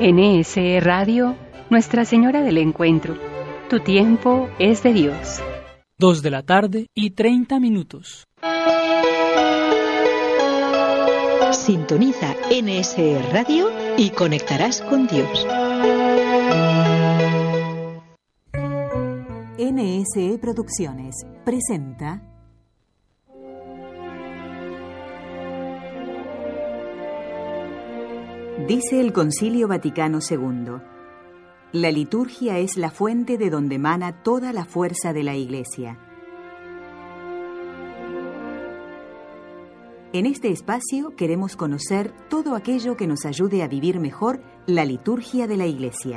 NSE Radio, Nuestra Señora del Encuentro. Tu tiempo es de Dios. 2:30 p.m. Sintoniza NSE Radio y conectarás con Dios. NSE Producciones presenta Dice el Concilio Vaticano II: la liturgia es la fuente de donde emana toda la fuerza de la Iglesia. En este espacio queremos conocer todo aquello que nos ayude a vivir mejor la liturgia de la Iglesia.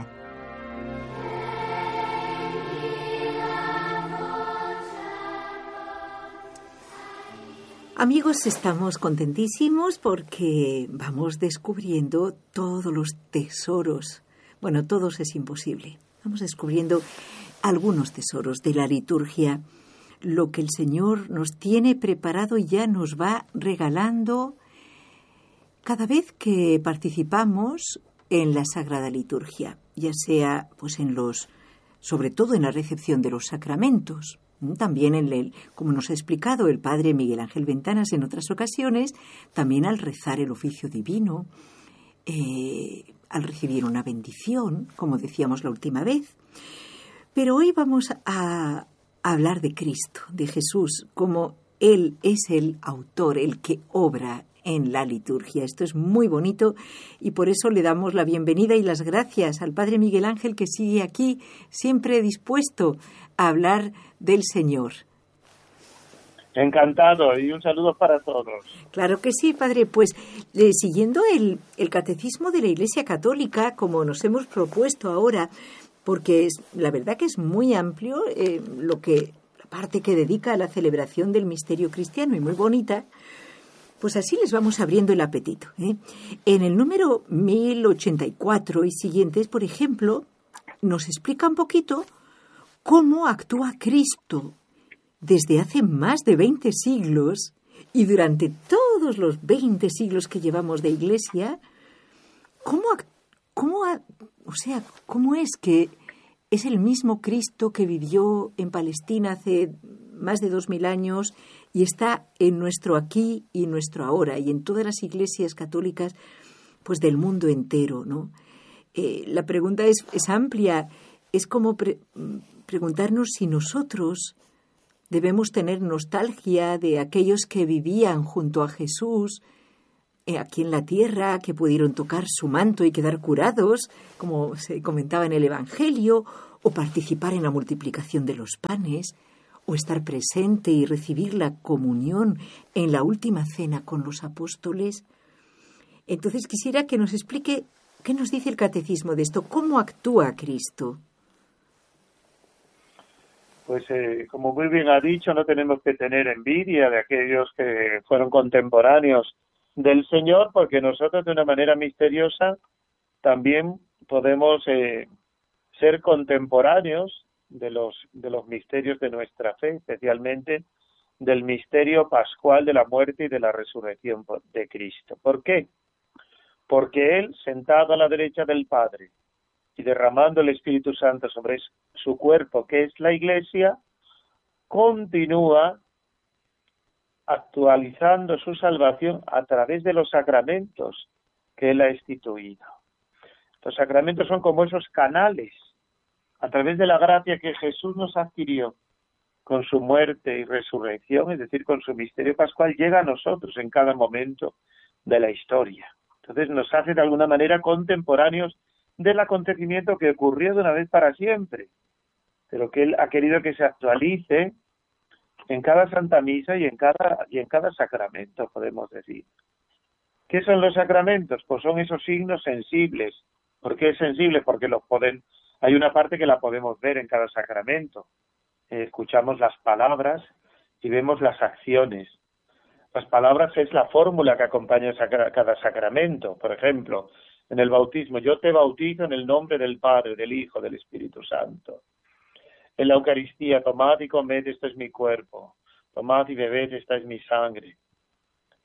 Amigos, estamos contentísimos porque vamos descubriendo todos los tesoros. Bueno, todos es imposible. Vamos descubriendo algunos tesoros de la liturgia, lo que el Señor nos tiene preparado y ya nos va regalando cada vez que participamos en la Sagrada Liturgia, ya sea pues sobre todo en la recepción de los sacramentos. También, como nos ha explicado el padre Miguel Ángel Ventanas en otras ocasiones, también al rezar el oficio divino, al recibir una bendición, como decíamos la última vez. Pero hoy vamos a hablar de Cristo, de Jesús, como Él es el autor, el que obra en la liturgia. Esto es muy bonito y por eso le damos la bienvenida y las gracias al padre Miguel Ángel, que sigue aquí, siempre dispuesto a hablar del Señor. Encantado y un saludo para todos. Claro que sí, padre. Pues siguiendo el catecismo de la Iglesia Católica, como nos hemos propuesto ahora, porque la verdad que es muy amplio la parte que dedica a la celebración del misterio cristiano y muy bonita, pues así les vamos abriendo el apetito. En el número 1084 y siguientes, por ejemplo, nos explica un poquito cómo actúa Cristo desde hace más de 20 siglos y durante todos los 20 siglos que llevamos de Iglesia. ¿Cómo es que es el mismo Cristo que vivió en Palestina hace más de 2000 años y está en nuestro aquí y nuestro ahora y en todas las iglesias católicas pues del mundo entero, ¿no? La pregunta es amplia. Es como preguntarnos si nosotros debemos tener nostalgia de aquellos que vivían junto a Jesús aquí en la tierra, que pudieron tocar su manto y quedar curados, como se comentaba en el Evangelio, o participar en la multiplicación de los panes, o estar presente y recibir la comunión en la última cena con los apóstoles. Entonces quisiera que nos explique qué nos dice el catecismo de esto, cómo actúa Cristo. Pues como muy bien ha dicho, no tenemos que tener envidia de aquellos que fueron contemporáneos del Señor, porque nosotros de una manera misteriosa también podemos ser contemporáneos de los misterios de nuestra fe, especialmente del misterio pascual de la muerte y de la resurrección de Cristo. ¿Por qué? Porque Él, sentado a la derecha del Padre y derramando el Espíritu Santo sobre su cuerpo, que es la Iglesia, continúa actualizando su salvación a través de los sacramentos que Él ha instituido. Los sacramentos son como esos canales a través de la gracia que Jesús nos adquirió con su muerte y resurrección, es decir, con su misterio pascual, llega a nosotros en cada momento de la historia. Entonces nos hace de alguna manera contemporáneos del acontecimiento que ocurrió de una vez para siempre, pero que Él ha querido que se actualice en cada Santa Misa y en cada sacramento, podemos decir. ¿Qué son los sacramentos? Pues son esos signos sensibles. ¿Por qué es sensible? Porque hay una parte que la podemos ver en cada sacramento. Escuchamos las palabras y vemos las acciones. Las palabras es la fórmula que acompaña cada sacramento. Por ejemplo, en el bautismo, yo te bautizo en el nombre del Padre, del Hijo, del Espíritu Santo. En la Eucaristía, tomad y comed, esto es mi cuerpo. Tomad y bebed, esta es mi sangre.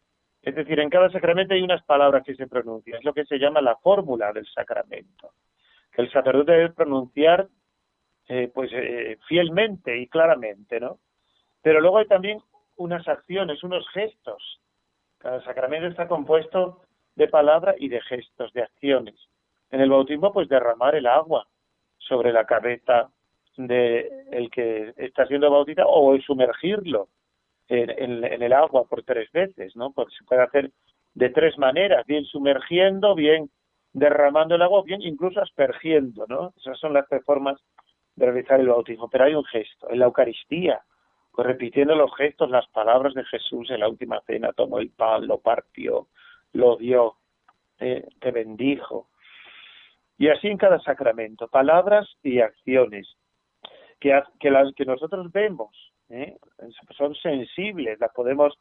Es decir, en cada sacramento hay unas palabras que se pronuncian. Es lo que se llama la fórmula del sacramento. Que el sacerdote debe pronunciar fielmente y claramente, ¿no? Pero luego hay también unas acciones, unos gestos. Cada sacramento está compuesto de palabras y de gestos, de acciones. En el bautismo, pues derramar el agua sobre la cabeza del que está siendo bautizado o sumergirlo en el agua por 3 veces, ¿no? Porque se puede hacer de 3 maneras, bien sumergiendo, bien derramando el agua, bien incluso aspergiendo, ¿no? Esas son las 3 formas de realizar el bautismo. Pero hay un gesto, en la Eucaristía, pues repitiendo los gestos, las palabras de Jesús en la última cena: tomó el pan, lo partió, lo dio, te bendijo. Y así en cada sacramento, palabras y acciones que las que nosotros vemos, son sensibles, las podemos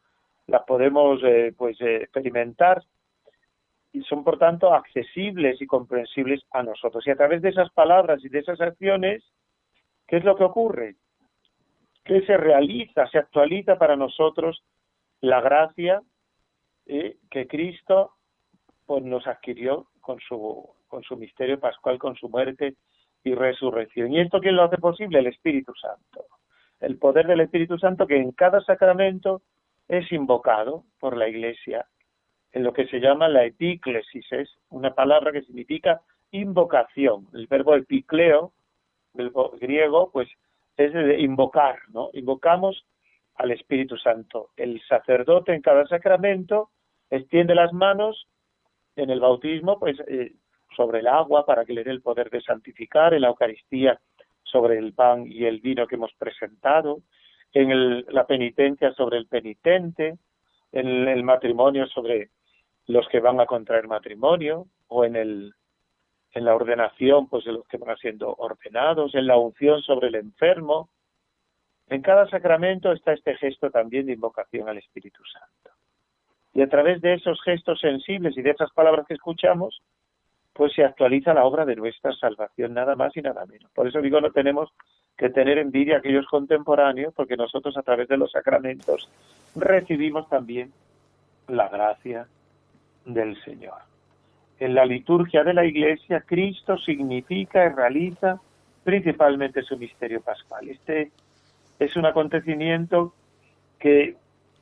experimentar, y son por tanto accesibles y comprensibles a nosotros. Y a través de esas palabras y de esas acciones, ¿qué es lo que ocurre? Que se realiza, se actualiza para nosotros la gracia que Cristo pues nos adquirió con su misterio pascual, con su muerte y resurrección. ¿Y esto quién lo hace posible? El Espíritu Santo. El poder del Espíritu Santo, que en cada sacramento es invocado por la Iglesia en lo que se llama la epíclesis. Es una palabra que significa invocación. El verbo epikleo, el griego, pues es de invocar, ¿no? Invocamos al Espíritu Santo. El sacerdote en cada sacramento extiende las manos en el bautismo, pues sobre el agua para que le dé el poder de santificar, en la Eucaristía sobre el pan y el vino que hemos presentado, en la penitencia sobre el penitente, en el matrimonio sobre los que van a contraer matrimonio, o en la ordenación pues de los que van siendo ordenados, en la unción sobre el enfermo. En cada sacramento está este gesto también de invocación al Espíritu Santo. Y a través de esos gestos sensibles y de esas palabras que escuchamos, pues se actualiza la obra de nuestra salvación, nada más y nada menos. Por eso digo, no tenemos que tener envidia a aquellos contemporáneos, porque nosotros a través de los sacramentos recibimos también la gracia del Señor. En la liturgia de la Iglesia, Cristo significa y realiza principalmente su misterio pascual. Este es un acontecimiento que,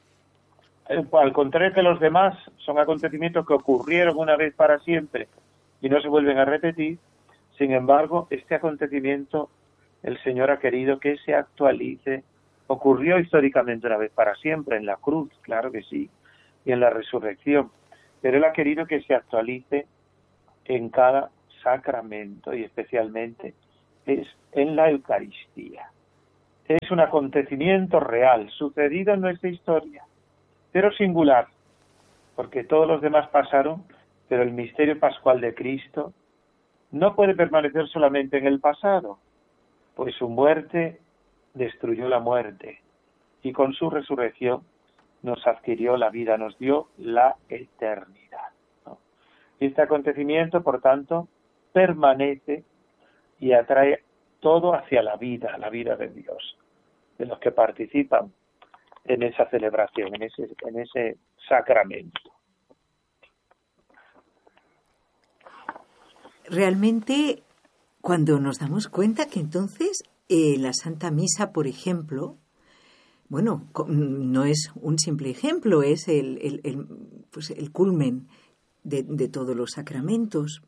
al contrario que los demás, son acontecimientos que ocurrieron una vez para siempre y no se vuelven a repetir. Sin embargo, este acontecimiento el Señor ha querido que se actualice. Ocurrió históricamente una vez para siempre, en la cruz, claro que sí, y en la resurrección, pero Él ha querido que se actualice en cada sacramento, y especialmente es en la Eucaristía. Es un acontecimiento real, sucedido en nuestra historia, pero singular, porque todos los demás pasaron, pero el misterio pascual de Cristo no puede permanecer solamente en el pasado, pues su muerte destruyó la muerte, y con su resurrección nos adquirió la vida, nos dio la eternidad, ¿no? Este acontecimiento, por tanto, permanece y atrae todo hacia la vida de Dios, de los que participan en esa celebración, en ese sacramento. Realmente, cuando nos damos cuenta que entonces la Santa Misa, por ejemplo, bueno, no es un simple ejemplo, es el culmen de todos los sacramentos,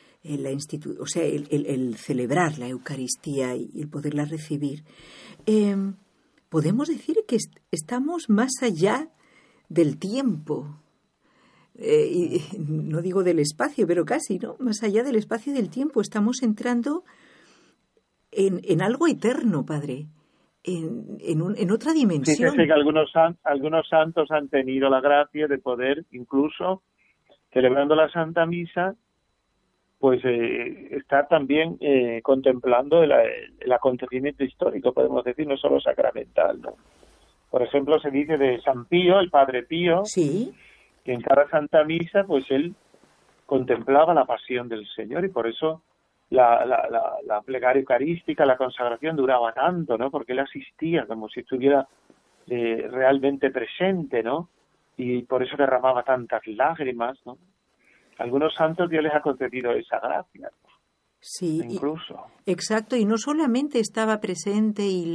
el celebrar la Eucaristía y el poderla recibir. Podemos decir que estamos más allá del tiempo. Y no digo del espacio, pero casi, ¿no? Más allá del espacio y del tiempo. Estamos entrando en algo eterno, Padre, en otra dimensión. Fíjese que algunos santos han tenido la gracia de poder, incluso celebrando la Santa Misa, pues estar también contemplando el acontecimiento histórico, podemos decir, no solo sacramental, ¿no? Por ejemplo, se dice de San Pío, el Padre Pío, sí, que en cada Santa Misa, pues él contemplaba la pasión del Señor, y por eso la plegaria eucarística, la consagración duraba tanto, ¿no? Porque él asistía como si estuviera realmente presente, ¿no? y por eso derramaba tantas lágrimas, ¿no? Algunos santos Dios les ha concedido esa gracia, Sí, incluso. Exacto, y no solamente estaba presente y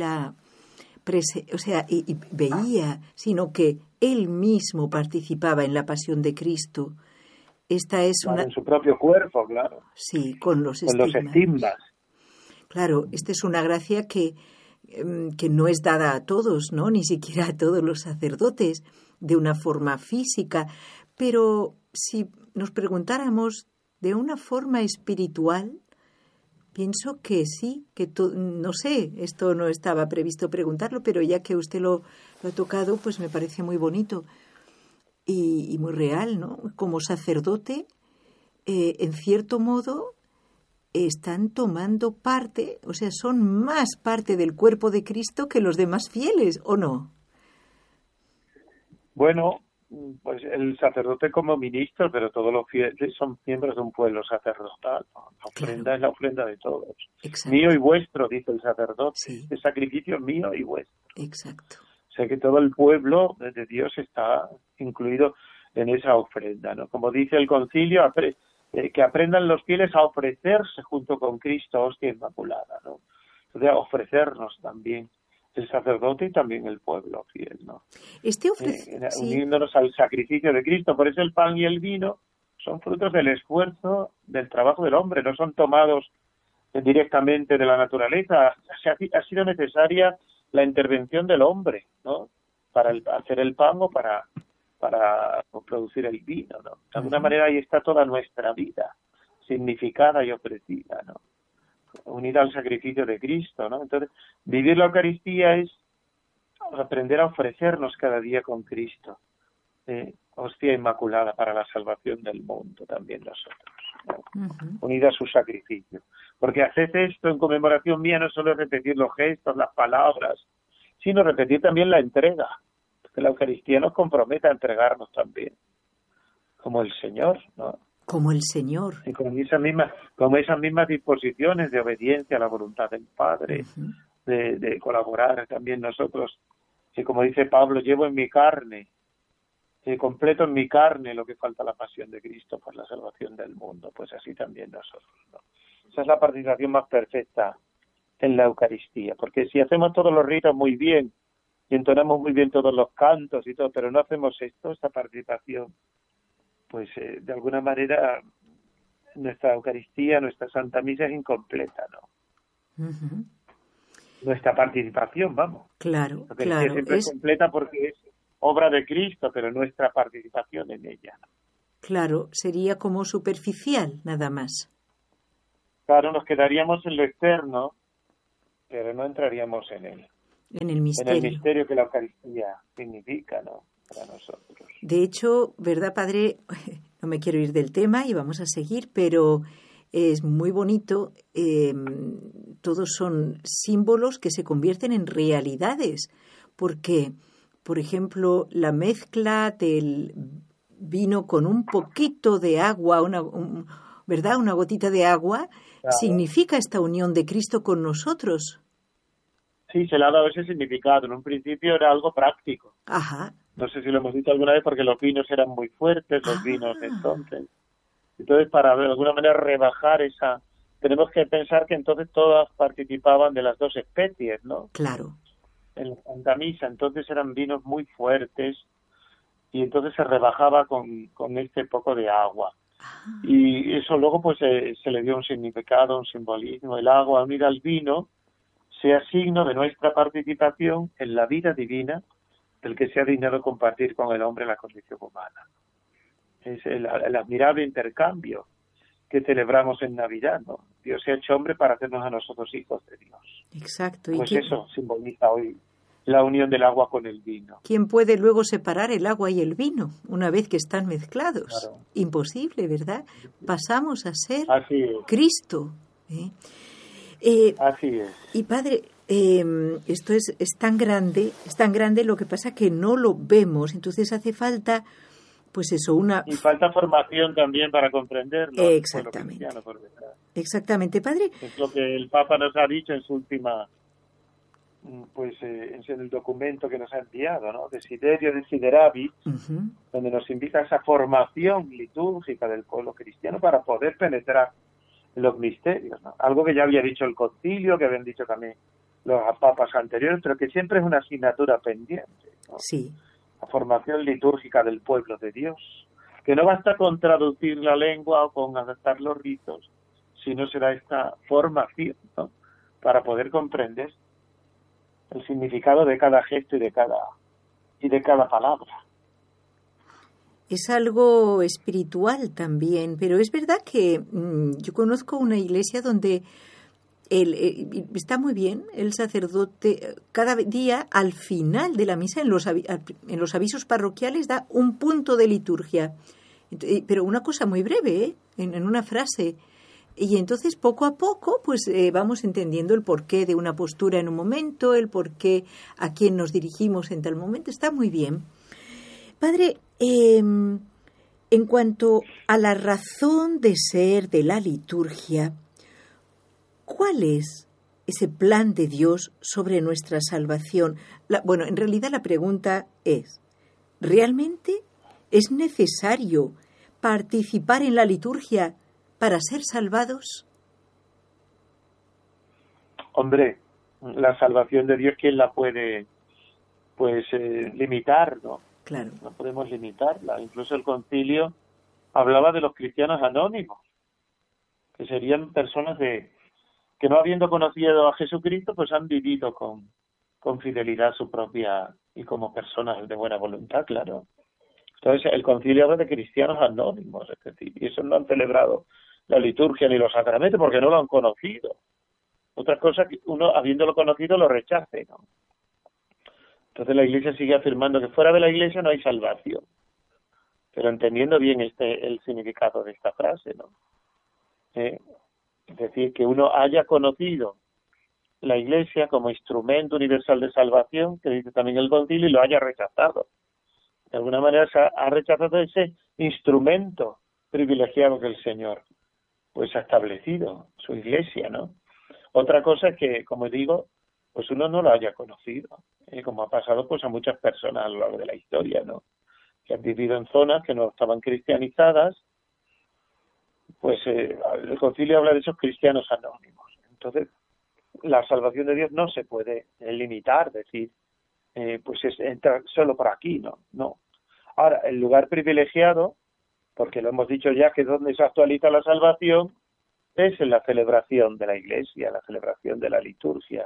y veía, sino que él mismo participaba en la pasión de Cristo. Esta es Claro, una... en su propio cuerpo, claro. Sí, con los Con los estigmas. Claro, esta es una gracia que no es dada a todos, ¿no? Ni siquiera a todos los sacerdotes, de una forma física. Pero si nos preguntáramos de una forma espiritual, pienso que sí, no sé, esto no estaba previsto preguntarlo, pero ya que usted lo ha tocado, pues me parece muy bonito y muy real, ¿no? Como sacerdote, en cierto modo, están tomando parte, o sea, son más parte del cuerpo de Cristo que los demás fieles, ¿o no? Bueno, pues el sacerdote como ministro, pero todos los fieles son miembros de un pueblo sacerdotal. La ofrenda es la ofrenda de todos. Exacto. Mío y vuestro, dice el sacerdote. Sí. El sacrificio es mío y vuestro. Exacto. O sea que todo el pueblo de Dios está incluido en esa ofrenda, ¿no? Como dice el concilio, que aprendan los fieles a ofrecerse junto con Cristo, hostia inmaculada, ¿no? Entonces, a ofrecernos también el sacerdote y también el pueblo fiel, ¿no? Uniéndonos al sacrificio de Cristo. Por eso el pan y el vino son frutos del esfuerzo, del trabajo del hombre, no son tomados directamente de la naturaleza. Ha sido necesaria la intervención del hombre, ¿no? Para hacer el pan o para producir el vino, ¿no? De alguna manera ahí está toda nuestra vida, significada y ofrecida, ¿no? Unida al sacrificio de Cristo, ¿no? Entonces, vivir la Eucaristía es aprender a ofrecernos cada día con Cristo, hostia inmaculada para la salvación del mundo también nosotros, ¿no? Unida a su sacrificio. Porque hacer esto en conmemoración mía no solo es repetir los gestos, las palabras, sino repetir también la entrega. Que la Eucaristía nos compromete a entregarnos también, como el Señor, ¿no? Como el Señor. Y con esas mismas disposiciones de obediencia a la voluntad del Padre, de colaborar también nosotros, que como dice Pablo, llevo en mi carne, completo en mi carne lo que falta la pasión de Cristo por la salvación del mundo, pues así también nosotros, ¿no? Esa es la participación más perfecta en la Eucaristía, porque si hacemos todos los ritos muy bien, y entonamos muy bien todos los cantos y todo, pero no hacemos esta participación, pues de alguna manera nuestra Eucaristía, nuestra Santa Misa es incompleta, ¿no? Nuestra participación, vamos. Claro, la Eucaristía siempre es completa porque es obra de Cristo, pero nuestra participación en ella, ¿no? Claro, sería como superficial, nada más. Claro, nos quedaríamos en lo externo, pero no entraríamos en él. En el misterio. En el misterio que la Eucaristía significa, ¿no? Para nosotros. De hecho, ¿verdad, Padre? No me quiero ir del tema y vamos a seguir, pero es muy bonito. Todos son símbolos que se convierten en realidades, porque, por ejemplo, la mezcla del vino con un poquito de agua, ¿verdad? Una gotita de agua, claro, significa esta unión de Cristo con nosotros. Sí, se le ha dado ese significado. En un principio era algo práctico. Ajá. No sé si lo hemos dicho alguna vez porque los vinos eran muy fuertes, los vinos entonces. Entonces, para de alguna manera rebajar esa... Tenemos que pensar que entonces todas participaban de las dos especies, ¿no? Claro. En la Santa Misa, entonces eran vinos muy fuertes y entonces se rebajaba con este poco de agua. Y eso luego pues se le dio un significado, un simbolismo. El agua unida al vino sea signo de nuestra participación en la vida divina del que se ha dignado compartir con el hombre la condición humana. Es el admirable intercambio que celebramos en Navidad, ¿no? Dios se ha hecho hombre para hacernos a nosotros hijos de Dios. Exacto. Pues eso simboliza hoy la unión del agua con el vino. ¿Quién puede luego separar el agua y el vino una vez que están mezclados? Claro. Imposible, ¿verdad? Pasamos a ser Cristo. Así es. Y Padre, esto es tan grande, lo que pasa que no lo vemos, entonces hace falta, pues eso, Y falta formación también para comprenderlo. Exactamente. Exactamente, Padre. Es lo que el Papa nos ha dicho en su última en el documento que nos ha enviado, ¿no? Desiderio Desiderabit, donde nos invita a esa formación litúrgica del pueblo cristiano para poder penetrar en los misterios, ¿no? Algo que ya había dicho el concilio, que habían dicho también los papas anteriores, pero que siempre es una asignatura pendiente, ¿no? Sí. La formación litúrgica del pueblo de Dios, que no basta con traducir la lengua o con adaptar los ritos, sino será esta formación, ¿no? Para poder comprender el significado de cada gesto y de cada palabra. Es algo espiritual también, pero es verdad que yo conozco una iglesia donde está muy bien el sacerdote cada día al final de la misa en los avisos parroquiales da un punto de liturgia, pero una cosa muy breve, en una frase. Y entonces, poco a poco, pues vamos entendiendo el porqué de una postura en un momento, el porqué a quién nos dirigimos en tal momento. Está muy bien. Padre, en cuanto a la razón de ser de la liturgia, ¿cuál es ese plan de Dios sobre nuestra salvación? En realidad la pregunta es, ¿realmente es necesario participar en la liturgia para ser salvados? Hombre, la salvación de Dios, ¿quién la puede limitar, no? Claro. No podemos limitarla. Incluso el concilio hablaba de los cristianos anónimos, que serían personas que no habiendo conocido a Jesucristo, pues han vivido con fidelidad su propia, y como personas de buena voluntad, claro. Entonces el concilio habla de cristianos anónimos, es decir, y esos no han celebrado la liturgia ni los sacramentos porque no lo han conocido. Otra cosa que uno, habiéndolo conocido, lo rechace, ¿no? Entonces la Iglesia sigue afirmando que fuera de la Iglesia no hay salvación, pero entendiendo bien el significado de esta frase, ¿no? Es decir, que uno haya conocido la Iglesia como instrumento universal de salvación, que dice también el concilio, y lo haya rechazado. De alguna manera se ha rechazado ese instrumento privilegiado que el Señor pues ha establecido, su Iglesia, ¿no? Otra cosa es que, como digo, pues uno no lo haya conocido, como ha pasado pues a muchas personas a lo largo de la historia, ¿no? Que han vivido en zonas que no estaban cristianizadas, pues el concilio habla de esos cristianos anónimos. Entonces, la salvación de Dios no se puede limitar, decir, pues es entrar solo por aquí, no. Ahora, el lugar privilegiado, porque lo hemos dicho ya, que es donde se actualiza la salvación, es en la celebración de la Iglesia, la celebración de la liturgia.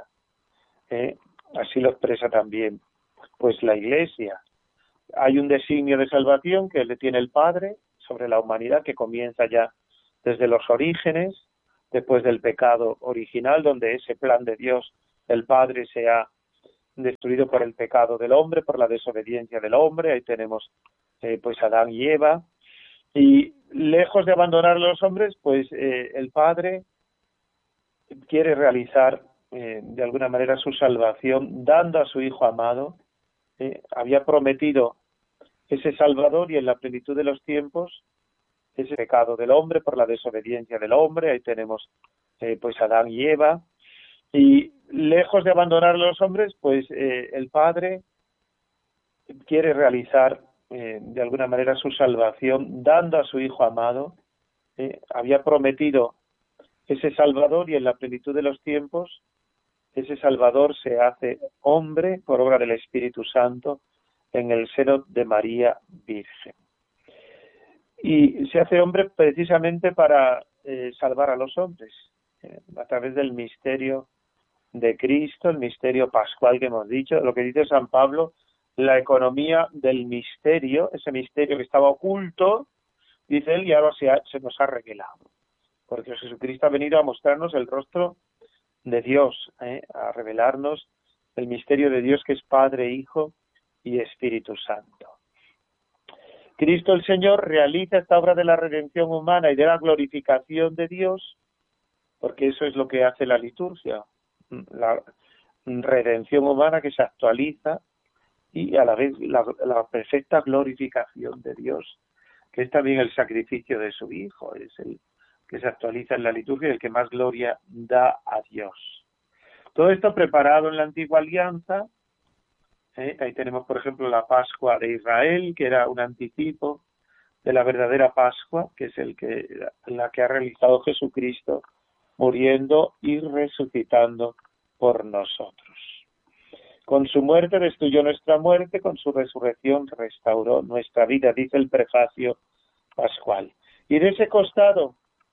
Así lo expresa también pues la Iglesia. Hay un designio de salvación que le tiene el Padre sobre la humanidad, que comienza ya desde los orígenes, después del pecado original, donde ese plan de Dios, el Padre, se ha destruido por el pecado del hombre, por la desobediencia del hombre. Ahí tenemos pues Adán y Eva, y lejos de abandonar a los hombres, pues el Padre quiere realizar de alguna manera su salvación dando a su Hijo amado. Había prometido ese Salvador, y en la plenitud de los tiempos ese pecado del hombre por la desobediencia del hombre. Ahí tenemos pues Adán y Eva, y lejos de abandonar a los hombres, pues el Padre quiere realizar de alguna manera su salvación dando a su Hijo amado. Había prometido ese Salvador, y en la plenitud de los tiempos ese Salvador se hace hombre por obra del Espíritu Santo en el seno de María Virgen. Y se hace hombre precisamente para salvar a los hombres, a través del misterio de Cristo, el misterio pascual que hemos dicho, lo que dice San Pablo, la economía del misterio, ese misterio que estaba oculto, dice él, y ahora se nos ha revelado, porque Jesucristo ha venido a mostrarnos el rostro de Dios, a revelarnos el misterio de Dios, que es Padre, Hijo y Espíritu Santo. Cristo el Señor realiza esta obra de la redención humana y de la glorificación de Dios, porque eso es lo que hace la liturgia, la redención humana que se actualiza, y a la vez la perfecta glorificación de Dios, que es también el sacrificio de su Hijo, es el que se actualiza en la liturgia y el que más gloria da a Dios. Todo esto preparado en la antigua alianza. Ahí tenemos, por ejemplo, la Pascua de Israel, que era un anticipo de la verdadera Pascua, que es la que ha realizado Jesucristo, muriendo y resucitando por nosotros. Con su muerte destruyó nuestra muerte, con su resurrección restauró nuestra vida, dice el prefacio pascual. Y de ese costado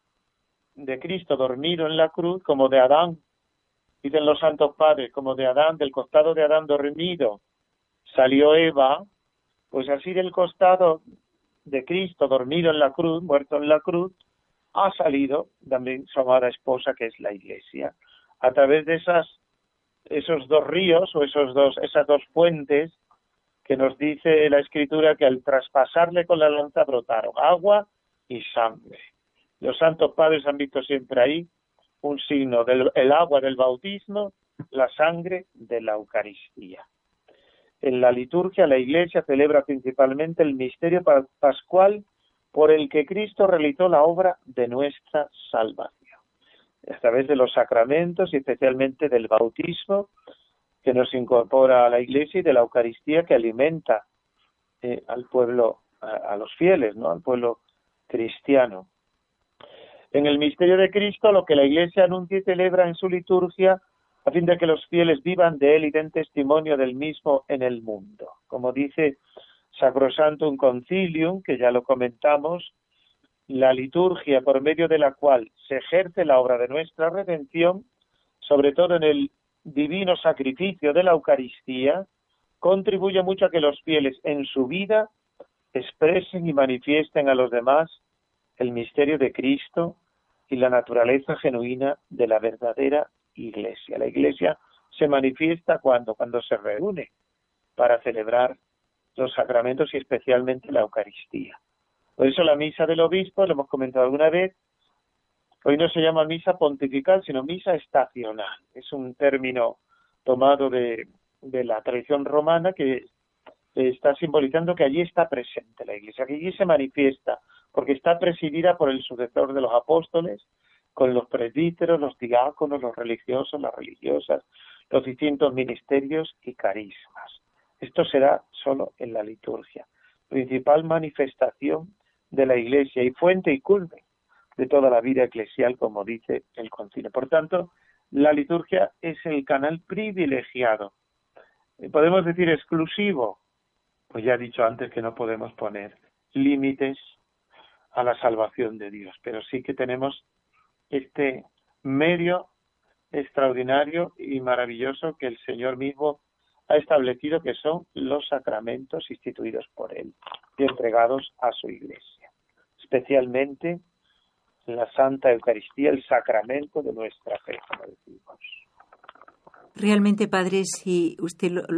de Cristo dormido en la cruz, como de Adán, dicen los santos padres, como de Adán, del costado de Adán dormido, salió Eva, pues así del costado de Cristo dormido en la cruz, muerto en la cruz, ha salido también su amada esposa, que es la Iglesia, a través de esos dos ríos o esas dos fuentes que nos dice la Escritura que al traspasarle con la lanza brotaron agua y sangre. Los santos padres han visto siempre ahí un signo del agua del bautismo, la sangre de la Eucaristía. En la liturgia la Iglesia celebra principalmente el misterio pascual por el que Cristo realizó la obra de nuestra salvación, a través de los sacramentos y especialmente del bautismo que nos incorpora a la Iglesia y de la Eucaristía que alimenta al pueblo, a los fieles, ¿no? Al pueblo cristiano. En el misterio de Cristo, lo que la Iglesia anuncia y celebra en su liturgia, a fin de que los fieles vivan de él y den testimonio del mismo en el mundo. Como dice Sacrosanctum Concilium, que ya lo comentamos, la liturgia por medio de la cual se ejerce la obra de nuestra redención, sobre todo en el divino sacrificio de la Eucaristía, contribuye mucho a que los fieles en su vida expresen y manifiesten a los demás el misterio de Cristo y la naturaleza genuina de la verdadera Iglesia. La Iglesia se manifiesta cuando se reúne para celebrar los sacramentos y especialmente la Eucaristía. Por eso la misa del obispo, lo hemos comentado alguna vez, hoy no se llama misa pontifical, sino misa estacional. Es un término tomado de la tradición romana que está simbolizando que allí está presente la Iglesia, que allí se manifiesta, porque está presidida por el sucesor de los apóstoles, con los presbíteros, los diáconos, los religiosos, las religiosas, los distintos ministerios y carismas. Esto será solo en la liturgia, principal manifestación de la Iglesia y fuente y culmen de toda la vida eclesial, como dice el concilio. Por tanto, la liturgia es el canal privilegiado. ¿Podemos decir exclusivo? Pues ya he dicho antes que no podemos poner límites a la salvación de Dios, pero sí que tenemos este medio extraordinario y maravilloso que el Señor mismo ha establecido, que son los sacramentos instituidos por Él y entregados a su Iglesia, especialmente la Santa Eucaristía, el sacramento de nuestra fe, como decimos. Realmente, Padre, si usted lo